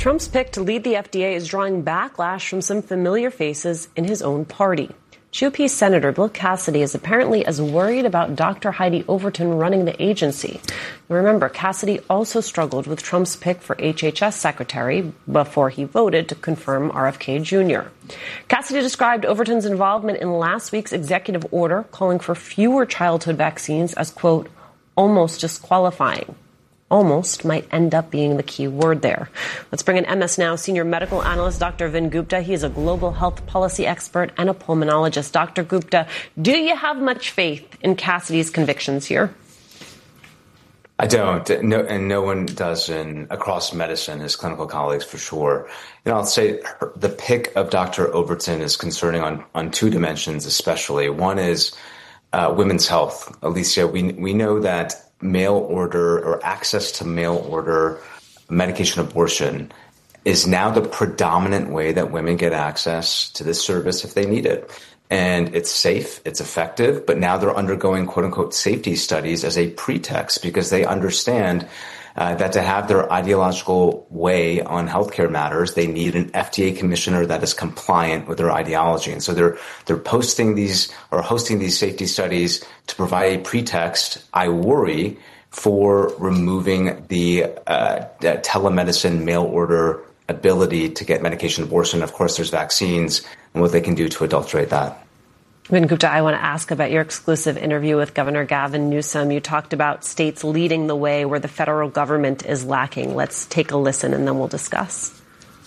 Trump's pick to lead the FDA is drawing backlash from some familiar faces in his own party. GOP Senator Bill Cassidy is apparently as worried about Dr. Heidi Overton running the agency. Remember, Cassidy also struggled with Trump's pick for HHS secretary before he voted to confirm RFK Jr. Cassidy described Overton's involvement in last week's executive order calling for fewer childhood vaccines as, quote, almost disqualifying. Almost might end up being the key word there. Let's bring in MS Now senior medical analyst Dr. Vin Gupta. He is a global health policy expert and a pulmonologist. Dr. Gupta, do you have much faith in Cassidy's convictions here? I don't, and no one does across medicine, his clinical colleagues for sure. I'll say the pick of Dr. Overton is concerning on two dimensions especially. One is women's health. Alicia, we know that mail order or access to mail order medication abortion is now the predominant way that women get access to this service if they need it. And it's safe, it's effective, but now they're undergoing quote unquote safety studies as a pretext because they understand that to have their ideological way on healthcare matters, they need an FDA commissioner that is compliant with their ideology. And so they're posting these or hosting these safety studies to provide a pretext, I worry, for removing the telemedicine mail order ability to get medication abortion. Of course, there's vaccines and what they can do to adulterate that. Vin Gupta, I want to ask about your exclusive interview with Governor Gavin Newsom. You talked about states leading the way where the federal government is lacking. Let's take a listen and then we'll discuss.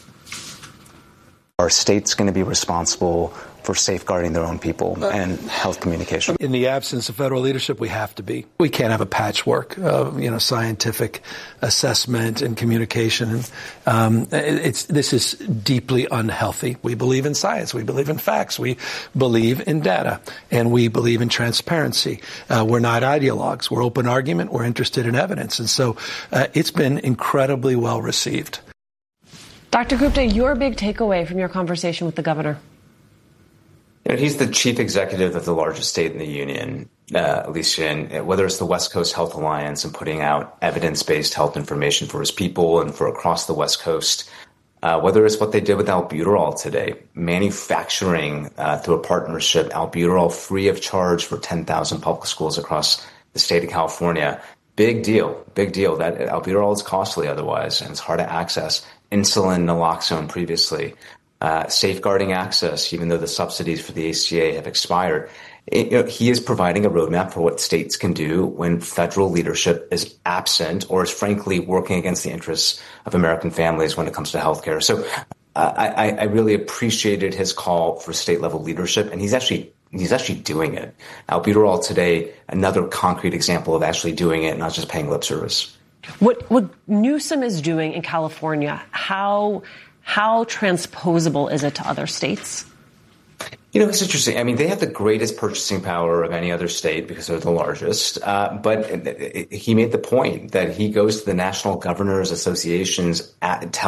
Are states going to be responsible for safeguarding their own people and health communication? In the absence of federal leadership, we have to be. We can't have a patchwork of, scientific assessment and communication. This is deeply unhealthy. We believe in science. We believe in facts. We believe in data. And we believe in transparency. We're not ideologues. We're open argument. We're interested in evidence. And so it's been incredibly well received. Dr. Gupta, your big takeaway from your conversation with the governor? He's the chief executive of the largest state in the union, Alicia, and whether it's the West Coast Health Alliance and putting out evidence-based health information for his people and for across the West Coast, whether it's what they did with albuterol today, manufacturing through a partnership, albuterol free of charge for 10,000 public schools across the state of California. Big deal. That albuterol is costly otherwise, and it's hard to access. Insulin, naloxone previously. Safeguarding access, even though the subsidies for the ACA have expired. He is providing a roadmap for what states can do when federal leadership is absent or is frankly working against the interests of American families when it comes to healthcare. So I really appreciated his call for state level leadership, and he's actually doing it. Albuterol today, another concrete example of actually doing it, not just paying lip service. What Newsom is doing in California, how transposable is it to other states? It's interesting. I mean, they have the greatest purchasing power of any other state because they're the largest. But he made the point that he goes to the National Governors Associations